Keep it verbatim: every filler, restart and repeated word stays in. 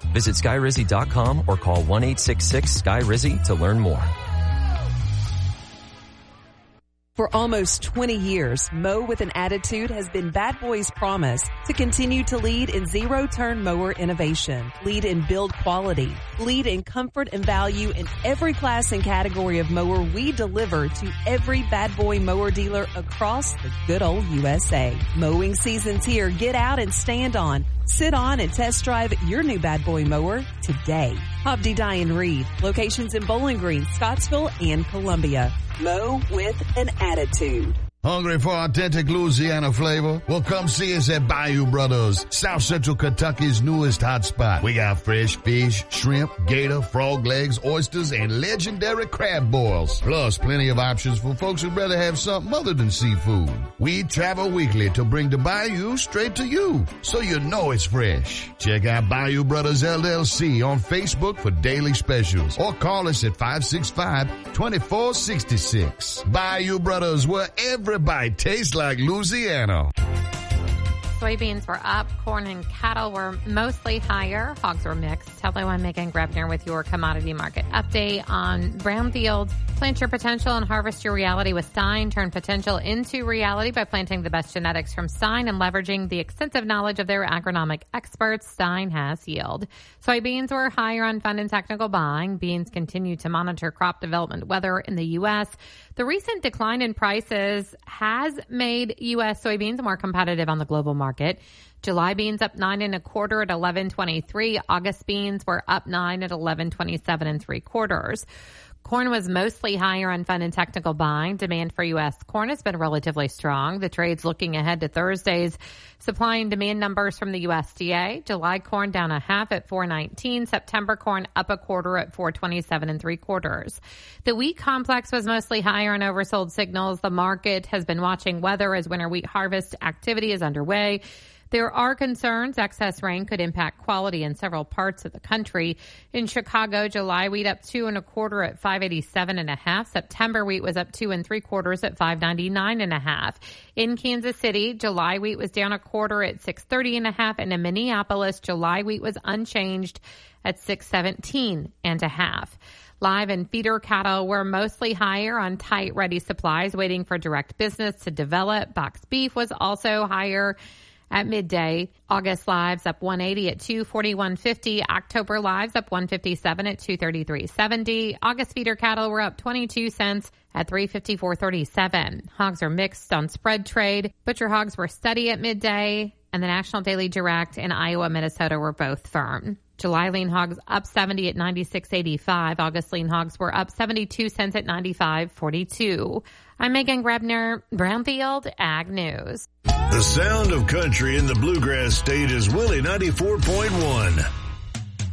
Visit sky rizzy dot com or call one eight six six sky rizzy to learn more. For almost twenty years, Mow with an Attitude has been Bad Boy's promise to continue to lead in zero-turn mower innovation, lead in build quality, lead in comfort and value in every class and category of mower we deliver to every Bad Boy mower dealer across the good old U S A. Mowing season's here. Get out and stand on. Sit on and test drive your new Bad Boy mower today. Hobdy Dye Reed. Locations in Bowling Green, Scottsville, and Columbia. Mow with an Attitude. Hungry for authentic Louisiana flavor? Well, come see us at Bayou Brothers, South Central Kentucky's newest hotspot. We got fresh fish, shrimp, gator, frog legs, oysters, and legendary crab boils. Plus, plenty of options for folks who'd rather have something other than seafood. We travel weekly to bring the Bayou straight to you, so you know it's fresh. Check out Bayou Brothers L L C on Facebook for daily specials, or call us at five six five, two four six six. Bayou Brothers, where every Everybody tastes like Louisiana. Soybeans were up. Corn and cattle were mostly higher. Hogs were mixed. Hello, I'm Megan Grebner with your commodity market update on brownfields. Plant your potential and harvest your reality with Stein. Turn potential into reality by planting the best genetics from Stein and leveraging the extensive knowledge of their agronomic experts. Stein has yield. Soybeans were higher on fund and technical buying. Beans continue to monitor crop development weather in the U S. The recent decline in prices has made U S soybeans more competitive on the global market. July beans up nine and a quarter at eleven twenty-three. August beans were up nine at eleven twenty-seven and three quarters. Corn was mostly higher on fund and technical buying. Demand for U S corn has been relatively strong. The trade's looking ahead to Thursday's supply and demand numbers from the U S D A. July corn down a half at four nineteen. September corn up a quarter at four twenty-seven and three quarters. The wheat complex was mostly higher on oversold signals. The market has been watching weather as winter wheat harvest activity is underway. There are concerns excess rain could impact quality in several parts of the country. In Chicago, July wheat up two and a quarter at five eighty-seven and a half. September wheat was up two and three quarters at five ninety-nine and a half. In Kansas City, July wheat was down a quarter at six thirty and a half. And in Minneapolis, July wheat was unchanged at six seventeen and a half. Live and feeder cattle were mostly higher on tight, ready supplies waiting for direct business to develop. Box beef was also higher at midday. August lives up one eighty at two forty-one fifty. October lives up one fifty-seven at two thirty-three seventy. August feeder cattle were up twenty-two cents at three fifty-four thirty-seven. Hogs are mixed on spread trade. Butcher hogs were steady at midday, and the National Daily Direct in Iowa, Minnesota were both firm. July lean hogs up seventy at ninety-six eighty-five. August lean hogs were up seventy-two cents at ninety-five forty-two. I'm Megan Grebner, Brownfield Ag News. The sound of country in the Bluegrass State is Willie ninety-four point one.